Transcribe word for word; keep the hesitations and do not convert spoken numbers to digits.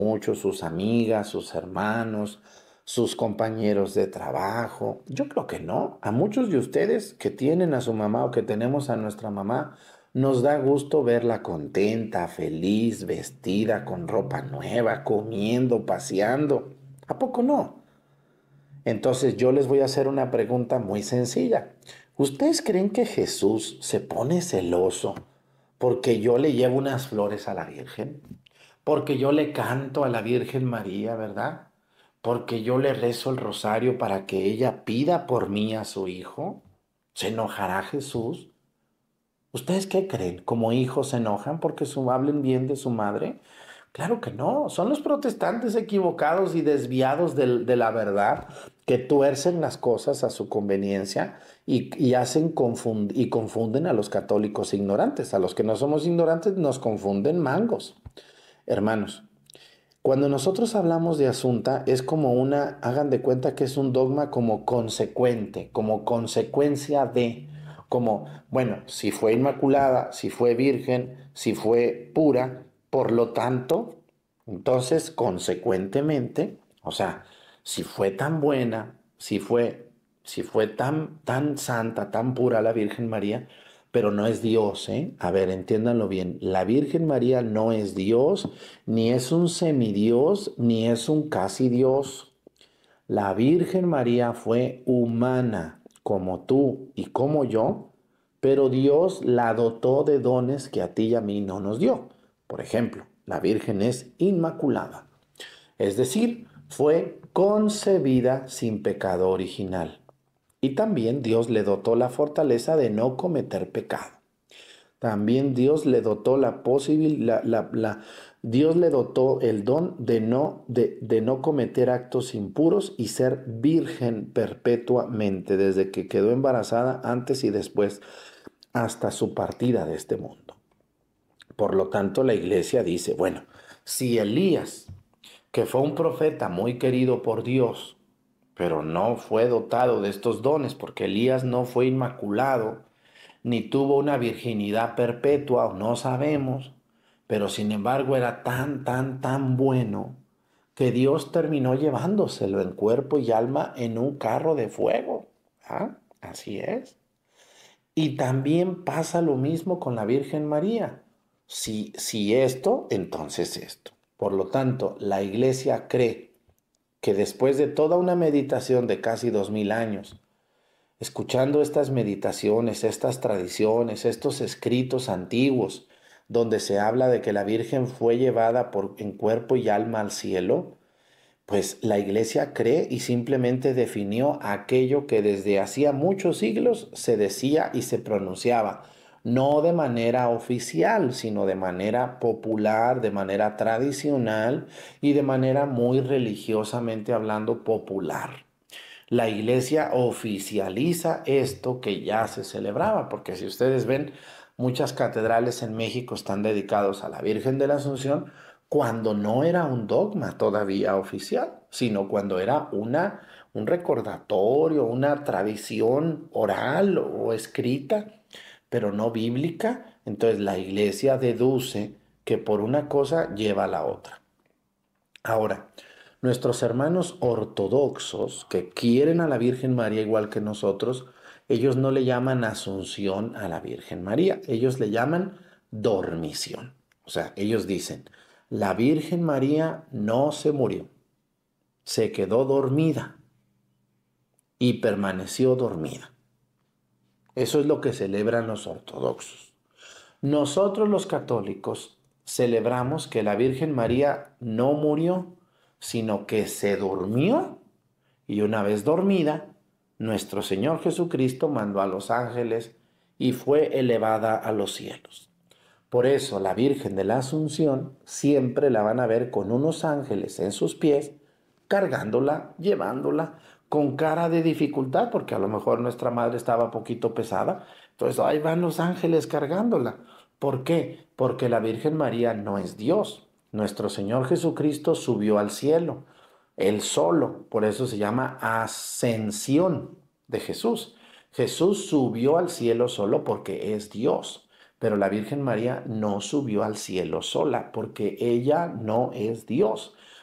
mucho, sus amigas, sus hermanos, sus compañeros de trabajo. Yo creo que no. A muchos de ustedes que tienen a su mamá o que tenemos a nuestra mamá, nos da gusto verla contenta, feliz, vestida, con ropa nueva, comiendo, paseando. ¿A poco no? Entonces yo les voy a hacer una pregunta muy sencilla. ¿Ustedes creen que Jesús se pone celoso porque yo le llevo unas flores a la Virgen? Porque yo le canto a la Virgen María, ¿verdad? Porque yo le rezo el rosario para que ella pida por mí a su hijo. ¿Se enojará Jesús? ¿Ustedes qué creen? ¿Como hijos se enojan porque su, hablen bien de su madre? Claro que no, son los protestantes equivocados y desviados del- de, la verdad que tuercen las cosas a su conveniencia y, y hacen confund- y confunden a los católicos ignorantes. A los que no somos ignorantes nos confunden mangos. Hermanos, cuando nosotros hablamos de Asunta es como una, hagan de cuenta que es un dogma como consecuente, como consecuencia de, como, bueno, si fue inmaculada, si fue virgen, si fue pura, por lo tanto, entonces consecuentemente, o sea, si fue tan buena, si fue, si fue tan, tan santa, tan pura la Virgen María, pero no es Dios, ¿eh? A ver, entiéndanlo bien. La Virgen María no es Dios, ni es un semidios, ni es un casi Dios. La Virgen María fue humana, como tú y como yo, pero Dios la dotó de dones que a ti y a mí no nos dio. Por ejemplo, la Virgen es inmaculada, es decir, fue concebida sin pecado original. Y también Dios le dotó la fortaleza de no cometer pecado. También Dios le dotó la posibilidad, la, la, la, Dios le dotó el don de no, de, de no cometer actos impuros y ser virgen perpetuamente, desde que quedó embarazada, antes y después, hasta su partida de este mundo. Por lo tanto, la iglesia dice, bueno, si Elías, que fue un profeta muy querido por Dios, pero no fue dotado de estos dones, porque Elías no fue inmaculado, ni tuvo una virginidad perpetua, o no sabemos, pero sin embargo era tan, tan, tan bueno que Dios terminó llevándoselo en cuerpo y alma en un carro de fuego. ¿Ah? Así es. Y también pasa lo mismo con la Virgen María. Si, si esto, entonces esto. Por lo tanto, la Iglesia cree que después de toda una meditación de casi dos mil años, escuchando estas meditaciones, estas tradiciones, estos escritos antiguos, donde se habla de que la Virgen fue llevada por, en cuerpo y alma al cielo, pues la iglesia cree y simplemente definió aquello que desde hacía muchos siglos se decía y se pronunciaba, no de manera oficial, sino de manera popular, de manera tradicional y de manera muy religiosamente hablando popular. La iglesia oficializa esto que ya se celebraba, porque si ustedes ven, muchas catedrales en México están dedicados a la Virgen de la Asunción cuando no era un dogma todavía oficial, sino cuando era una, un recordatorio, una tradición oral o escrita, pero no bíblica. Entonces la iglesia deduce que por una cosa lleva a la otra. Ahora, nuestros hermanos ortodoxos que quieren a la Virgen María igual que nosotros, ellos no le llaman asunción a la Virgen María, ellos le llaman dormición. O sea, ellos dicen, la Virgen María no se murió, se quedó dormida y permaneció dormida. Eso es lo que celebran los ortodoxos. Nosotros los católicos celebramos que la Virgen María no murió, sino que se durmió y una vez dormida, nuestro Señor Jesucristo mandó a los ángeles y fue elevada a los cielos. Por eso la Virgen de la Asunción siempre la van a ver con unos ángeles en sus pies, cargándola, llevándola, con cara de dificultad, porque a lo mejor nuestra madre estaba poquito pesada. Entonces ahí van los ángeles cargándola. ¿Por qué? Porque la Virgen María no es Dios. Nuestro Señor Jesucristo subió al cielo, él solo. Por eso se llama ascensión de Jesús. Jesús subió al cielo solo porque es Dios. pero la Virgen María no subió al cielo sola, porque ella no es Dios.